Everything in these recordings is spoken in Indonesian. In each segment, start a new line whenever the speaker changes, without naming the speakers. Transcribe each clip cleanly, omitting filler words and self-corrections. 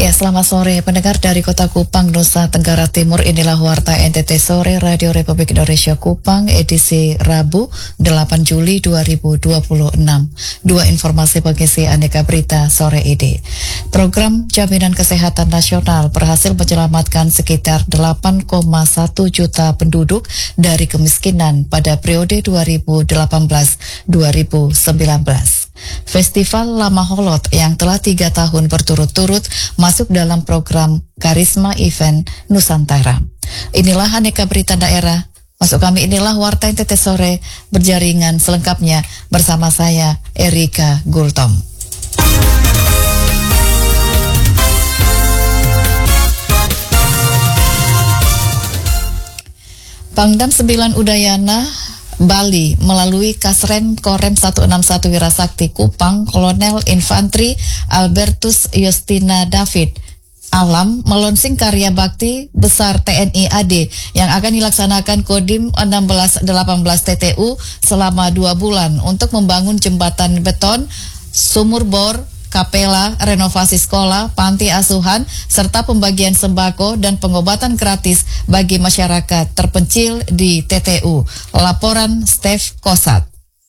Ya, selamat sore pendengar dari Kota Kupang, Nusa Tenggara Timur. Inilah Warta NTT Sore Radio Republik Indonesia Kupang edisi Rabu 8 Juli 2026. Dua informasi pengisi aneka berita sore ini. Program Jaminan Kesehatan Nasional berhasil menyelamatkan sekitar 8,1 juta penduduk dari kemiskinan pada periode 2018-2019. Festival Lama Holot yang telah 3 tahun berturut-turut masuk dalam program Karisma Event Nusantara. Inilah aneka berita daerah. Masuk kami inilah Warta NTT Sore berjaringan selengkapnya bersama saya Erika Gultom. Pangdam 9 Udayana Bali melalui Kasrem Korem 161 Wirasakti Kupang Kolonel Infantri Albertus Justina David Alam melonsing karya bakti besar TNI AD yang akan dilaksanakan Kodim 1618 TTU selama 2 bulan untuk membangun jembatan beton, sumur bor, kapela, renovasi sekolah, panti asuhan, serta pembagian sembako dan pengobatan gratis bagi masyarakat terpencil di TTU. Laporan Stef Kosat.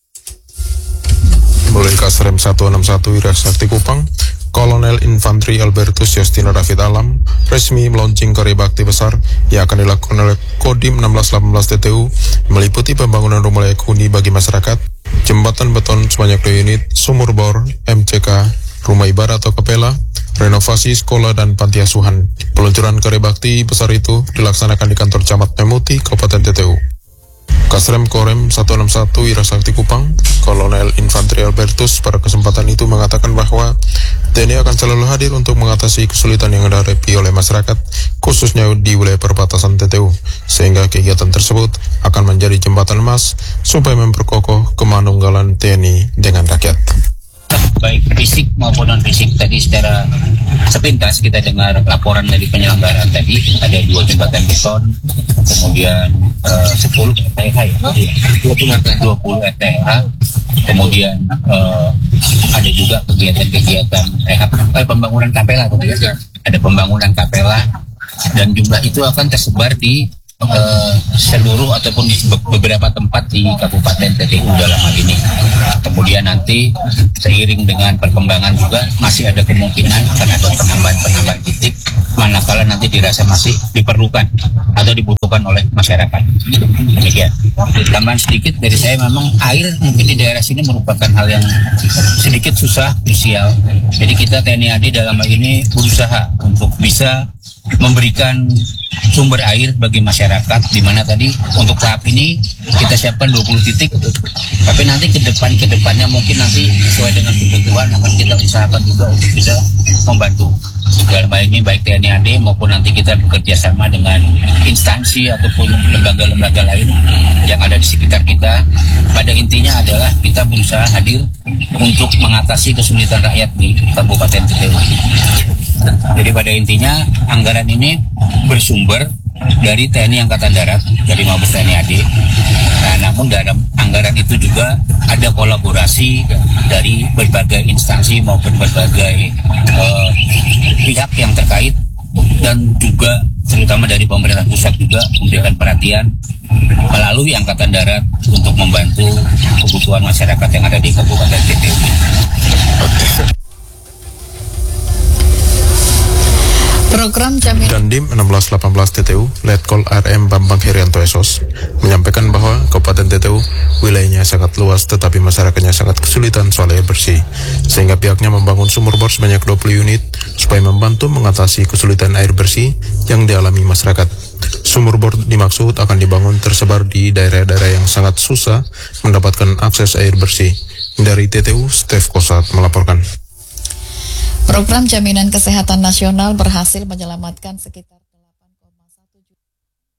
Mulai Kasrem 161 Wirasakti Kupang, Kolonel Infantri Albertus Justina David Alam resmi meluncing karya bakti besar yang akan dilakukan oleh Kodim 1618 TTU, meliputi pembangunan rumah layak huni bagi masyarakat, jembatan beton sebanyak 2 unit, sumur bor, MCK, rumah ibadah atau kapela, renovasi sekolah dan panti asuhan. Peluncuran karya bakti besar itu dilaksanakan di kantor Camat Memuti, Kabupaten TTU. Kasrem Korem 161 Wirasakti Kupang, Kolonel Infantri Albertus pada kesempatan itu mengatakan bahwa TNI akan selalu hadir untuk mengatasi kesulitan yang dihadapi oleh masyarakat, khususnya di wilayah perbatasan TTU, sehingga kegiatan tersebut akan menjadi jembatan emas supaya memperkokoh kemanunggalan TNI dengan rakyat.
Baik fisik maupun non fisik. Tadi secara sepintas kita dengar laporan dari penyelenggaraan tadi, ada 2 jembatan beton, kemudian 10 RTH ya, 20 RTH, kemudian ada juga kegiatan-kegiatan pembangunan kapela, ada pembangunan kapela, dan jumlah itu akan tersebar di seluruh ataupun di beberapa tempat di Kabupaten TTU dalam hal ini. Kemudian nanti seiring dengan perkembangan juga masih ada kemungkinan akan ada penambahan titik manakala nanti dirasa masih diperlukan atau dibutuhkan oleh masyarakat. Demikian. Tambahan sedikit dari saya, memang air mungkin di daerah sini merupakan hal yang sedikit susah, krusial. Jadi kita TNI AD dalam hal ini berusaha untuk bisa memberikan sumber air bagi masyarakat, di mana tadi untuk tahap ini kita siapkan 20 titik, tapi nanti kedepannya mungkin nanti sesuai dengan kebutuhan akan kita usahakan juga untuk bisa membantu. Dalam hal ini baik TNI AD maupun nanti kita bekerja sama dengan instansi ataupun lembaga-lembaga lain yang ada di sekitar kita. Pada intinya adalah kita berusaha hadir untuk mengatasi kesulitan rakyat di Kabupaten TTU. Jadi pada intinya anggaran ini bersumber dari TNI Angkatan Darat, dari Mabes TNI AD. Nah, namun dalam anggaran itu juga ada kolaborasi dari berbagai instansi maupun berbagai pihak yang terkait, dan juga terutama dari pemerintah pusat juga memberikan perhatian melalui Angkatan Darat untuk membantu kebutuhan masyarakat yang ada di Kabupaten TTU.
Program Jaminan
Dandim 1618 TTU, Letkol RM Bambang Herianto Esos, menyampaikan bahwa Kabupaten TTU wilayahnya sangat luas tetapi masyarakatnya sangat kesulitan soal air bersih, sehingga pihaknya membangun sumur bor sebanyak 20 unit supaya membantu mengatasi kesulitan air bersih yang dialami masyarakat. Sumur bor dimaksud akan dibangun tersebar di daerah-daerah yang sangat susah mendapatkan akses air bersih. Dari TTU, Stef Kosat melaporkan.
Program Jaminan Kesehatan Nasional berhasil menyelamatkan sekitar 8,1 juta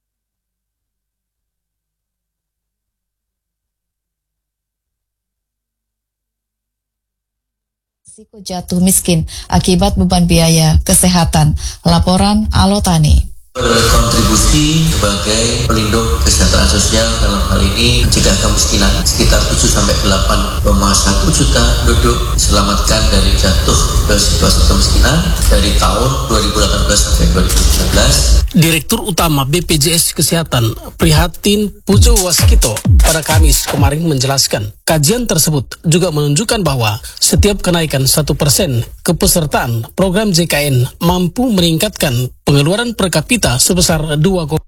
risiko jatuh miskin akibat beban biaya kesehatan. Laporan Alotani.
Berkontribusi sebagai pelindung kesejahteraan sosial dalam hal ini mencegah kemiskinan. Sekitar 7-8,1 juta penduduk diselamatkan dari jatuh ke situasi kemiskinan dari tahun 2018 sampai 2019.
Direktur Utama BPJS Kesehatan Prihatin Pujo Waskito pada Kamis kemarin menjelaskan, kajian tersebut juga menunjukkan bahwa setiap kenaikan 1% kepesertaan program JKN mampu meningkatkan pengeluaran per kapita sebesar 2,2.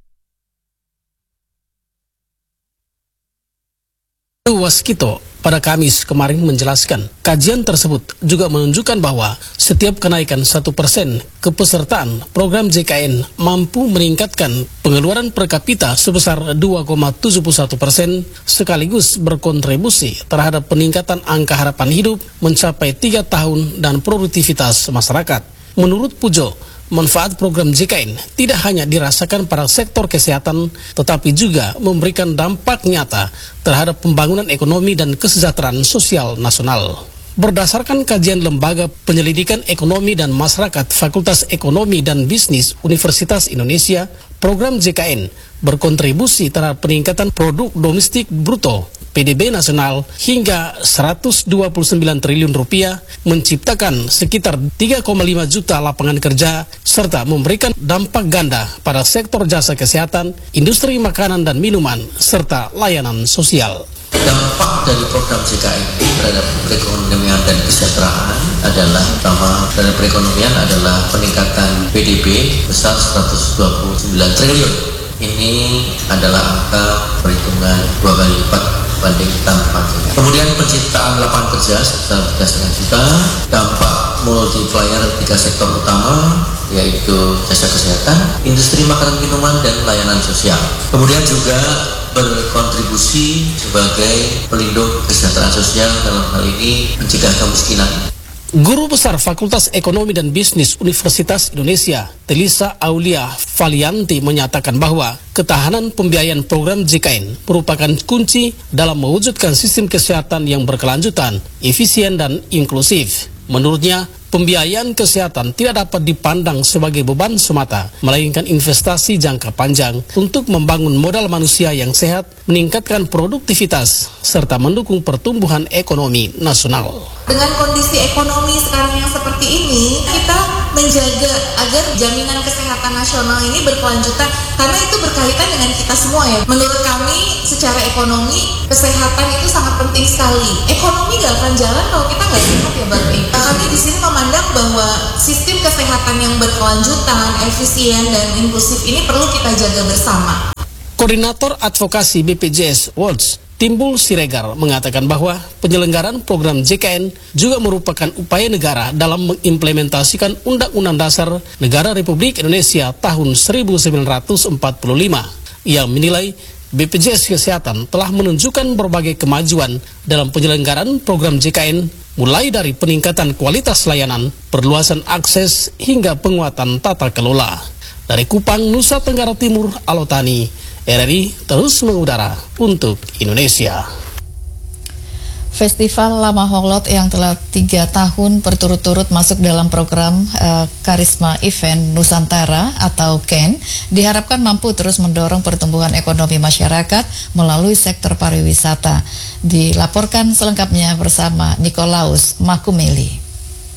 Waskito pada Kamis kemarin menjelaskan, kajian tersebut juga menunjukkan bahwa setiap kenaikan 1% kepesertaan program JKN mampu meningkatkan pengeluaran per kapita sebesar 2,71% sekaligus berkontribusi terhadap peningkatan angka harapan hidup mencapai 3 tahun dan produktivitas masyarakat. Menurut Pujo, manfaat program JKN tidak hanya dirasakan pada sektor kesehatan, tetapi juga memberikan dampak nyata terhadap pembangunan ekonomi dan kesejahteraan sosial nasional. Berdasarkan kajian Lembaga Penyelidikan Ekonomi dan Masyarakat Fakultas Ekonomi dan Bisnis Universitas Indonesia, program JKN berkontribusi terhadap peningkatan produk domestik bruto PDB nasional hingga 129 triliun rupiah, menciptakan sekitar 3,5 juta lapangan kerja, serta memberikan dampak ganda pada sektor jasa kesehatan, industri makanan dan minuman, serta layanan sosial.
Dampak dari program JKN terhadap perekonomian dan kesejahteraan adalah, pertama, dari perekonomian adalah peningkatan PDB besar 129 triliun. Ini adalah angka perhitungan 2 kali lipat banding tanpa JKN. Kemudian penciptaan lapangan kerja sebesar 3,5 juta, dampak multiplier 3 sektor utama, yaitu jasa kesehatan, industri makanan minuman, dan layanan sosial. Kemudian juga berkontribusi sebagai pelindung kesejahteraan sosial dalam hal ini mencegah kemiskinan.
Guru Besar Fakultas Ekonomi dan Bisnis Universitas Indonesia, Telisa Aulia Valianti menyatakan bahwa ketahanan pembiayaan program JKN merupakan kunci dalam mewujudkan sistem kesehatan yang berkelanjutan, efisien dan inklusif. Menurutnya, pembiayaan kesehatan tidak dapat dipandang sebagai beban semata, melainkan investasi jangka panjang untuk membangun modal manusia yang sehat, meningkatkan produktivitas, serta mendukung pertumbuhan ekonomi nasional.
Dengan kondisi ekonomi sekarang yang seperti ini, kita menjaga agar jaminan kesehatan nasional ini berkelanjutan, karena itu berkaitan dengan kita semua ya. Menurut kami, secara ekonomi, kesehatan itu sangat penting sekali. Ekonomi gak akan jalan kalau kita gak sehat ya Bang. Kami di sini memandang bahwa sistem kesehatan yang berkelanjutan, efisien, dan inklusif ini perlu kita jaga bersama.
Koordinator Advokasi BPJS Watch, Timbul Siregar, mengatakan bahwa penyelenggaraan program JKN juga merupakan upaya negara dalam mengimplementasikan Undang-Undang Dasar Negara Republik Indonesia tahun 1945 yang menilai BPJS Kesehatan telah menunjukkan berbagai kemajuan dalam penyelenggaraan program JKN, mulai dari peningkatan kualitas layanan, perluasan akses, hingga penguatan tata kelola. Dari Kupang, Nusa Tenggara Timur, Alotani, RRI terus mengudara untuk Indonesia.
Festival Lama Holot yang telah 3 tahun berturut-turut masuk dalam program Karisma Event Nusantara atau KEN diharapkan mampu terus mendorong pertumbuhan ekonomi masyarakat melalui sektor pariwisata. Dilaporkan selengkapnya bersama Nikolaus Makumeli.